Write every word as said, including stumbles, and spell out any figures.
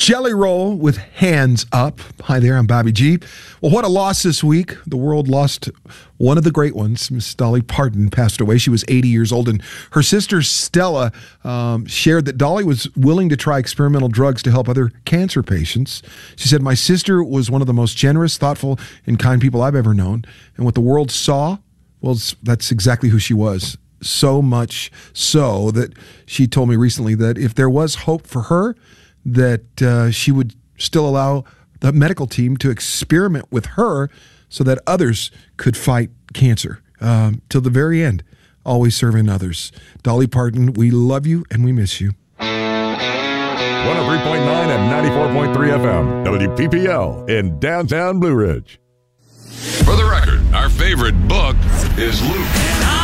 Jelly Roll with Hands Up. Hi there, I'm Bobby G. Well, what a loss this week. The world lost one of the great ones. Miss Dolly Parton passed away. She was eighty years old, and her sister Stella um, shared that Dolly was willing to try experimental drugs to help other cancer patients. She said, "My sister was one of the most generous, thoughtful, and kind people I've ever known. And what the world saw, well, that's exactly who she was. So much so that she told me recently that if there was hope for her, that uh, she would still allow the medical team to experiment with her so that others could fight cancer um, till the very end, always serving others." Dolly Parton, we love you and we miss you. one oh three point nine and ninety-four point three F M, W P P L in downtown Blue Ridge. For the record, our favorite book is Luke.